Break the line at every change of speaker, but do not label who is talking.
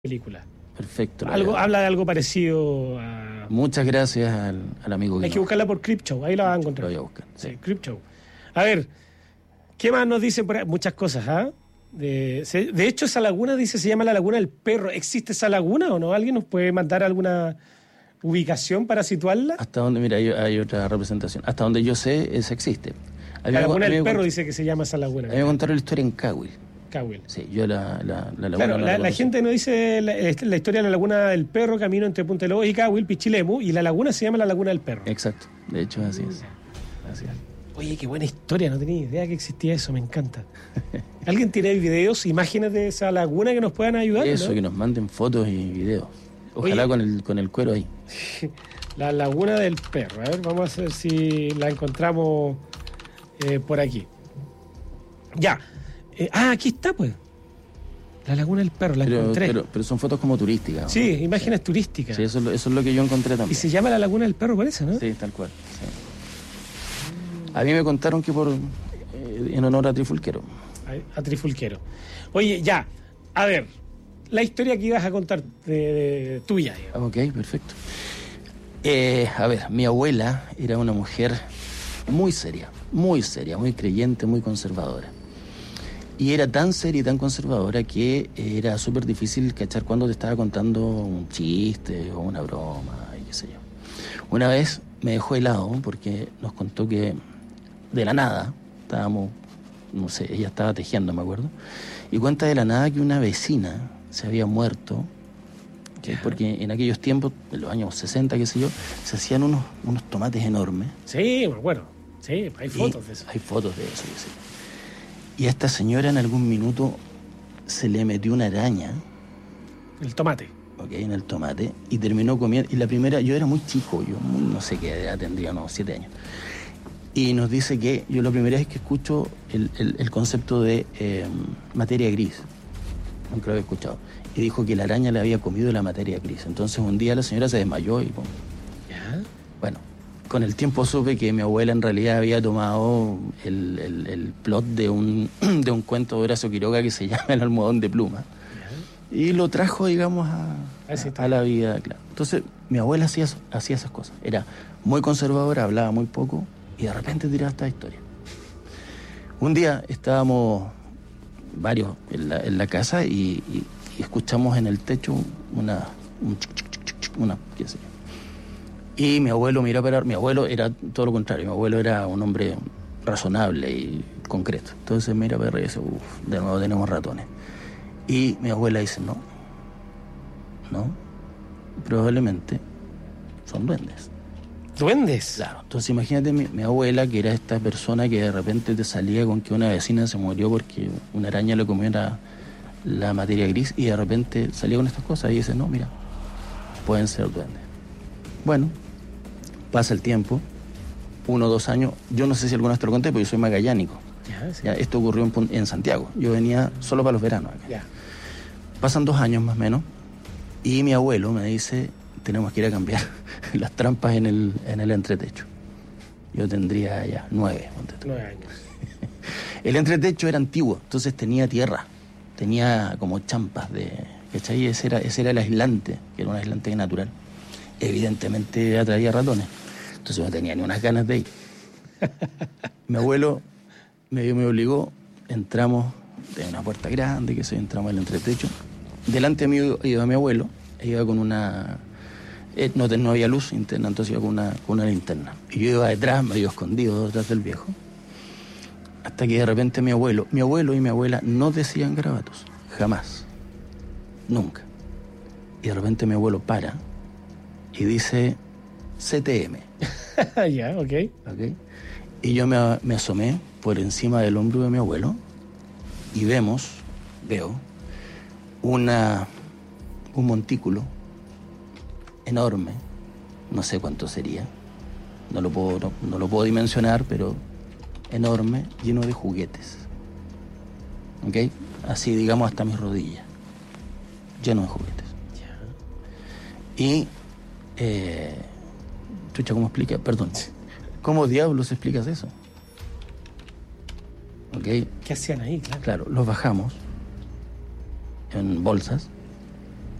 película.
Perfecto.
Habla de algo parecido a...
Muchas gracias al amigo Guido.
Hay que buscarla por Creepshow, ahí la vas a encontrar.
Lo voy a buscar.
Sí, Creepshow. A ver, ¿qué más nos dicen por ahí? Muchas cosas, ¿ah? De hecho, esa laguna se llama la Laguna del Perro. ¿Existe esa laguna o no? ¿Alguien nos puede mandar alguna ubicación para situarla?
Hasta donde, mira, hay otra representación. Hasta donde yo sé, esa existe.
La Laguna del Perro dice que se llama esa laguna.
A mí me contaron la historia en Cahuil.
Cahuil.
Sí, yo la laguna.
Claro, la gente nos dice la historia de la Laguna del Perro, camino entre Punta de Lobos y Cahuil, Pichilemu, y la laguna se llama la Laguna del Perro.
Exacto, de hecho así es. Así es.
Oye, qué buena historia, no tenía idea que existía eso, me encanta. ¿Alguien tiene videos, imágenes de esa laguna que nos puedan ayudar?
Eso,
¿no?
que nos manden fotos y videos. Ojalá con el cuero ahí.
La Laguna del Perro, a ver, vamos a ver si la encontramos por aquí. Ya. Aquí está, pues. La Laguna del Perro, la encontré.
Pero son fotos como turísticas, ¿no?
Sí, imágenes turísticas.
Sí, eso es lo que yo encontré también.
Y se llama la Laguna del Perro por eso, ¿no?
Sí, tal cual. Sí. A mí me contaron que en honor a Trifulquero.
A Trifulquero. Oye, ya, a ver, la historia que ibas a contar de tuya. Digamos.
Ok, perfecto. A ver, mi abuela era una mujer muy seria, muy creyente, muy conservadora. Y era tan seria y tan conservadora que era súper difícil cachar cuando te estaba contando un chiste o una broma, y qué sé yo. Una vez me dejó helado porque nos contó que de la nada, estábamos, no sé, ella estaba tejiendo, me acuerdo, y cuenta de la nada que una vecina se había muerto, porque en aquellos tiempos, en los años 60, qué sé yo, se hacían unos tomates enormes.
Sí, me acuerdo. Sí, hay fotos de eso.
Hay fotos de eso, sí. Y a esta señora en algún minuto se le metió una araña.
El tomate.
Ok, en el tomate. Y terminó comiendo. Y la primera, yo era muy chico, no sé qué edad tendría, 7 años. Y nos dice que yo la primera vez que escucho el concepto de materia gris. Nunca lo había escuchado. Y dijo que la araña le había comido la materia gris. Entonces un día la señora se desmayó y...
¿Ya?
Bueno, con el tiempo supe que mi abuela en realidad había tomado el plot de un cuento de Horacio Quiroga que se llama El almohadón de pluma. ¿Ya? Y lo trajo, digamos, a la vida, claro. Entonces, mi abuela hacía esas cosas. Era muy conservadora, hablaba muy poco y de repente tiraba esta historia. Un día estábamos varios en la casa y escuchamos en el techo una qué sé yo. Y mi abuelo miró para... Mi abuelo era todo lo contrario. Mi abuelo era un hombre razonable y concreto. Entonces mira para arriba y dice, de nuevo tenemos ratones. Y mi abuela dice, no, probablemente son duendes.
¿Duendes?
Claro. Entonces imagínate mi abuela, que era esta persona que de repente te salía con que una vecina se murió porque una araña le comió la materia gris, y de repente salía con estas cosas y dice, no, mira, pueden ser duendes. Bueno, pasa el tiempo, 1 o 2 años, yo no sé si alguna vez te lo conté, porque yo soy magallánico.
Sí.
Ya, esto ocurrió en Santiago, yo venía solo para los veranos acá.
Ya.
Pasan 2 años más o menos, y mi abuelo me dice, tenemos que ir a cambiar las trampas en el entretecho. Yo tendría ya 9.
9 años.
El entretecho era antiguo, entonces tenía tierra, tenía como champas ¿cachai? Ese era el aislante, que era un aislante natural. Evidentemente atraía ratones, entonces no tenía ni unas ganas de ir. Mi abuelo me obligó, entramos de una puerta grande, entramos al entretecho. Delante de mí iba mi abuelo, iba con una... no había luz interna, entonces iba con una linterna. Y yo iba detrás, medio escondido detrás del viejo. Hasta que de repente mi abuelo y mi abuela no decían garabatos, jamás, nunca. Y de repente mi abuelo para y dice CTM.
Ya, ok.
Y yo me asomé por encima del hombro de mi abuelo y veo un montículo enorme, no sé cuánto sería, no lo puedo dimensionar, pero enorme, lleno de juguetes. ¿Ok? Así, digamos, hasta mis rodillas, lleno de juguetes.
Ya.
Y chucha, ¿cómo explica? Perdón. ¿Cómo diablos explicas eso? ¿Ok?
¿Qué hacían ahí? Claro.
Claro, los bajamos en bolsas